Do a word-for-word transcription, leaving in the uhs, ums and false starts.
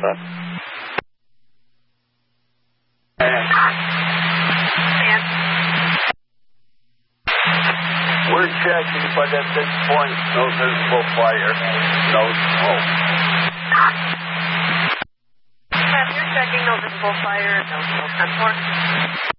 that. We're checking, but at this point, no visible fire, no smoke. You're checking no visible fire, no smoke, ten four.